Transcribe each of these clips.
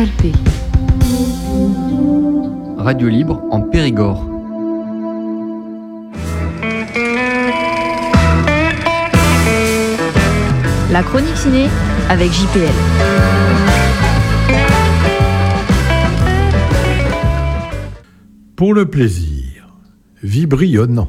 RLP. Radio libre en Périgord. La chronique ciné avec JPL. Pour le plaisir, vibrionnant.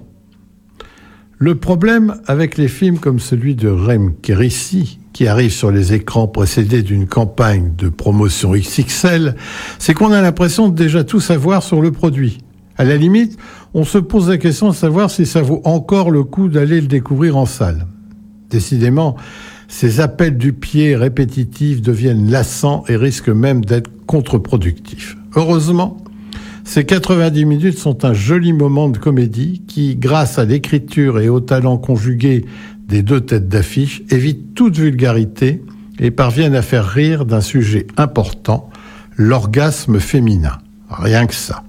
Le problème avec les films comme celui de Rem Kérissi, qui arrive sur les écrans précédé d'une campagne de promotion XXL, c'est qu'on a l'impression de déjà tout savoir sur le produit. À la limite, on se pose la question de savoir si ça vaut encore le coup d'aller le découvrir en salle. Décidément, ces appels du pied répétitifs deviennent lassants et risquent même d'être contre-productifs. Heureusement, ces 90 minutes sont un joli moment de comédie qui, grâce à l'écriture et au talent conjugué des deux têtes d'affiche, évite toute vulgarité et parviennent à faire rire d'un sujet important, l'orgasme féminin. Rien que ça.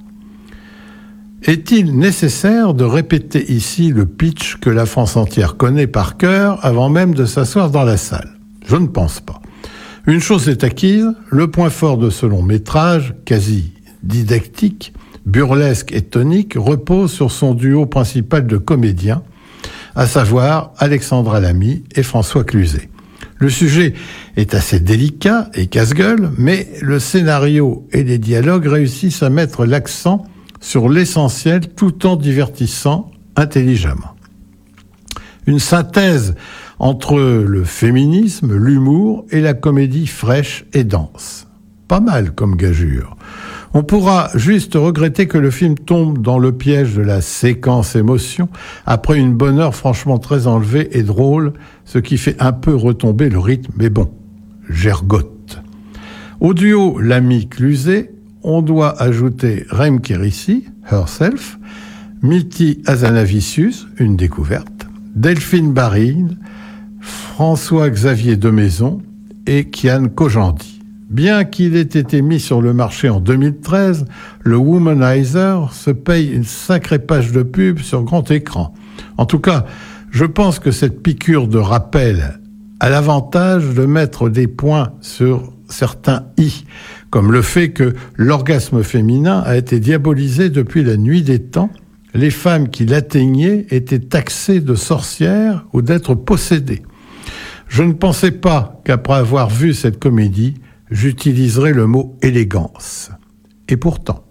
Est-il nécessaire de répéter ici le pitch que la France entière connaît par cœur avant même de s'asseoir dans la salle ? Je ne pense pas. Une chose est acquise, le point fort de ce long métrage, quasi didactique, burlesque et tonique, repose sur son duo principal de comédiens, à savoir Alexandra Lamy et François Cluzet. Le sujet est assez délicat et casse-gueule, mais le scénario et les dialogues réussissent à mettre l'accent sur l'essentiel tout en divertissant intelligemment. Une synthèse entre le féminisme, l'humour et la comédie fraîche et dense. Pas mal comme gageure. On pourra juste regretter que le film tombe dans le piège de la séquence émotion après une bonne heure franchement très enlevée et drôle, ce qui fait un peu retomber le rythme, mais bon, gergotte. Au duo Lamy-Cluzet, on doit ajouter Rem Kérissi, Herself, Milty Hazanavicius, une découverte, Delphine Barine, François-Xavier Demaison et Kian Kojandi. Bien qu'il ait été mis sur le marché en 2013, le Womanizer se paye une sacrée page de pub sur grand écran. En tout cas, je pense que cette piqûre de rappel a l'avantage de mettre des points sur certains « i », comme le fait que l'orgasme féminin a été diabolisé depuis la nuit des temps. Les femmes qui l'atteignaient étaient taxées de sorcières ou d'être possédées. Je ne pensais pas qu'après avoir vu cette comédie, j'utiliserais le mot « élégance ». Et pourtant,